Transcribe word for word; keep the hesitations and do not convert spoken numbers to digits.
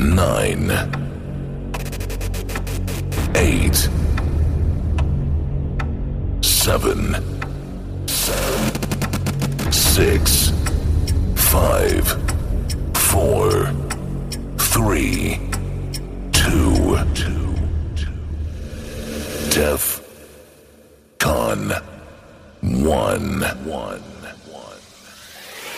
nine, eight, seven, six, five, four, three, two, Def Con one.